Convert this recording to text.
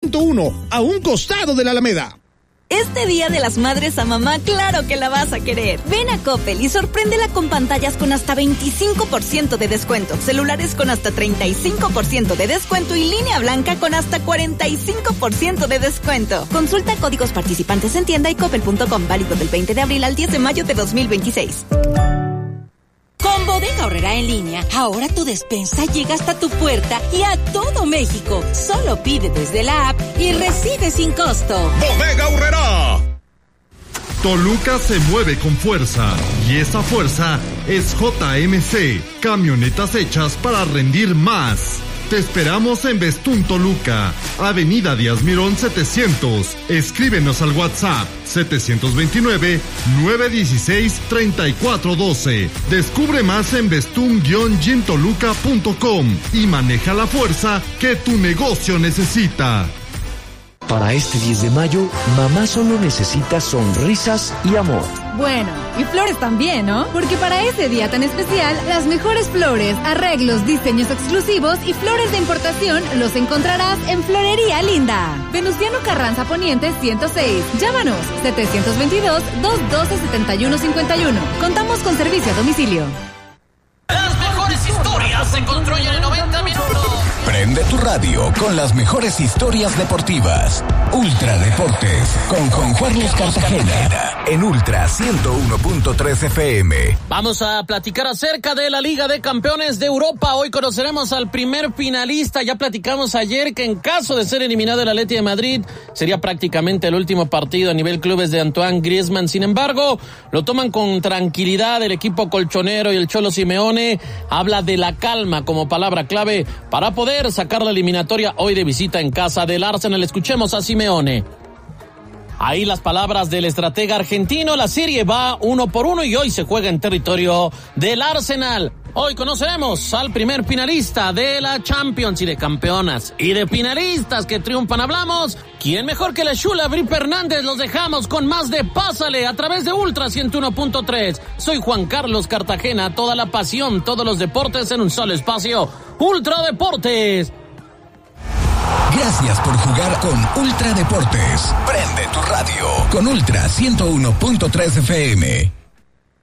100.1, a un costado de la Alameda. Este Día de las Madres a mamá, claro que la vas a querer. Ven a Coppel y sorpréndela con pantallas con hasta 25% de descuento, celulares con hasta 35% de descuento y línea blanca con hasta 45% de descuento. Consulta códigos participantes en tienda y coppel.com, válido del 20 de abril al 10 de mayo de 2026. Con Bodega Aurrerá en línea, ahora tu despensa llega hasta tu puerta y a todo México. Solo pide desde la app y recibe sin costo. Bodega Aurrerá. Toluca se mueve con fuerza y esa fuerza es JMC, camionetas hechas para rendir más. Te esperamos en Bestún, Toluca, Avenida Díaz Mirón 700. Escríbenos al WhatsApp 729-916-3412. Descubre más en bestún-gintoluca.com y maneja la fuerza que tu negocio necesita. Para este 10 de mayo, mamá solo necesita sonrisas y amor. Bueno, y flores también, ¿no? Porque para ese día tan especial, las mejores flores, arreglos, diseños exclusivos y flores de importación los encontrarás en Florería Linda. Venustiano Carranza Poniente 106. Llámanos 722-212-7151. Contamos con servicio a domicilio. Las mejores historias se construyen en 90 minutos. Prende tu radio con las mejores historias deportivas. Ultra Deportes con Juan Carlos Cartagena en Ultra 101.3 FM. Vamos a platicar acerca de la Liga de Campeones de Europa. Hoy conoceremos al primer finalista. Ya platicamos ayer que en caso de ser eliminado el Atleti de Madrid sería prácticamente el último partido a nivel clubes de Antoine Griezmann. Sin embargo, lo toman con tranquilidad el equipo colchonero y el Cholo Simeone habla de la calma como palabra clave para poder sacar la eliminatoria hoy de visita en casa del Arsenal. Escuchemos a Simeone. Ahí las palabras del estratega argentino. La serie va 1-1 y hoy se juega en territorio del Arsenal. Hoy conoceremos al primer finalista de la Champions y de campeonas y de finalistas que triunfan. Hablamos, ¿quién mejor que la Chula Bri Fernández? Los dejamos con más de Pásale a través de Ultra 101.3. Soy Juan Carlos Cartagena, toda la pasión, todos los deportes en un solo espacio. Ultra Deportes. Gracias por jugar con Ultra Deportes. Prende tu radio con Ultra 101.3 FM.